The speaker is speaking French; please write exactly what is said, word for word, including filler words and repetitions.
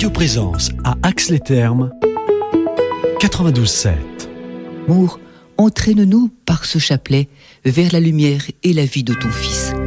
Radio Présence à Ax-les-Thermes, quatre-vingt-douze sept. Amour, entraîne-nous par ce chapelet vers la lumière et la vie de ton Fils.